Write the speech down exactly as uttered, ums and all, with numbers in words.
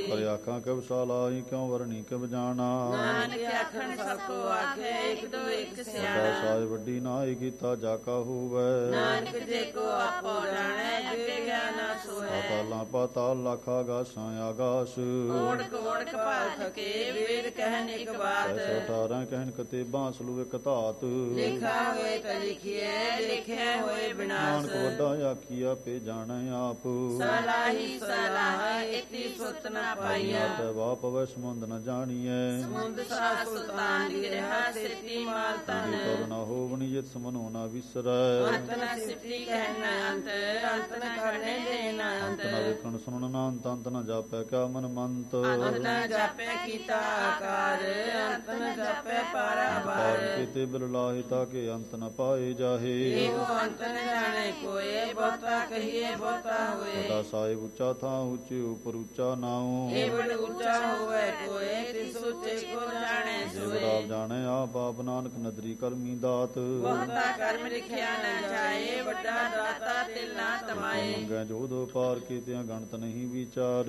ਪਰ ਆਖਾਂ ਕਿਵ ਸਾਲਾਈ ਕਿਉ ਵਰਣੀ ਕਿਵ ਜਾਣਾ। ਨਾਨਕ ਆਖਣ ਸਭ ਕੋ ਆਖੇ ਇੱਕ ਦੋ ਇੱਕ ਸਿਆਣਾ। ਸਾਜ ਵੱਡੀ ਨਾਈ ਕੀਤਾ ਜਾ ਕਾ ਹੋਵੇ। ਨਾਨਕ ਜੇ ਕੋ ਆਪੋ ਜਾਣੈ ਅੱਗੇ ਗਿਆ ਨਾ ਸੋਏ। ਪਾਤਾਲਾਂ ਪਾਤਾਲ ਲੱਖ ਆਗਾਸਾਂ ਆਗਾਸ। ਓੜਕ ਓੜਕ ਭਾਲ ਥਕੇ ਵੇਦ ਕਹਿਨ ਇੱਕ ਬਾਤ। ਐਸੇ ਅਠਾਰਾਂ ਕਹਿਨ ਕਤੇ ਬਾਂਸਲੂ ਇੱਕ ਧਾਤ। ਲਿਖਾ ਹੋਏ ਤਾਂ ਲਿਖੀਏ ਲਿਖਿਆ ਹੋਏ ਵਿਨਾਸ਼। ਨਾਨਕ ਵੱਡਾ ਆਖੀ ਆਪੇ ਜਾਣੈ ਆਪ। ਸਲਾਹੀ ਸਲਾਹ ਇਤੀ ਸੁਤ ਨਾ ਪਾਈਆ। ਤੇ ਵਾ ਪਵੈ ਸਮੁੰਦ ਨ ਜਾਣੀਐ। ਸਮੁੰਦ ਸਾ ਸੁਲਤਾਨ ਦੀ ਰਿਹਾ ਸਿੱਤੀ ਮਾਲ ਤਨ। ਕਰ ਨਾ ਹੋਵਣੀ ਜਿਤ ਸਮਨੋ ਨਾ ਵਿਸਰੈ। ਅੰਤ ਨ ਸਿੱਤੀ ਕਹਿਣ ਅੰਤ ਅੰਤ ਨ ਕਰਨੇ ਦੇਨ ਅੰਤ। ਅੰਤ ਨ ਵੇਖਣ ਸੁਣਨ ਨਾ ਅੰਤ ਅੰਤ ਨ ਜਾਪੈ ਕਿਆ ਮਨ ਮੰਤ। ਅੰਤ ਨ ਜਾਪੈ ਕੀਤਾ ਆਕਾਰ ਅੰਤ ਨ ਜਾਪੈ ਪਾਰਾਵਾਰ। ਕੀਤੇ ਬਿਲ ਲਾਹੇ ਤਾਂ ਕਿ ਅੰਤ ਨ ਪਾਏ ਜਾਹੇ। ਇਹੋ ਅੰਤ ਨ ਜਾਣੇ ਕੋਏ ਬਹੁਤਾ ਕਹੀਏ ਬਹੁਤਾ ਹੋਏ। ਵੱਡਾ ਸਾਹਿਬ ਉੱਚਾ ਥਾਂ ਉੱਚੇ ਉਪਰ ਉੱਚਾ ਨਾਉ। ਇਹ ਬੜ ਉੱਚਾ ਹੋਵੇ ਕੋਏ ਤਿਸ ਉੱਚੇ ਕੋ ਜਾਣੇ ਸੋਏ। ਆਪ ਜਾਣੇ ਆਪ ਆਪ ਨਾਨਕ ਨਦਰੀ ਕਰਮੀ ਦਾਤ। ਬਹੁਤਾ ਕਰਮ ਲਿਖਿਆ ਨ ਜਾਏ ਵੱਡਾ ਦਾਤਾ ਤਿਲ ਨਾ ਤਮਾਏ। ਮੰਗੈ ਜੋਦ ਪਾਰ ਕੀਤਿਆਂ ਗਣਤ ਨਹੀਂ ਵਿਚਾਰ।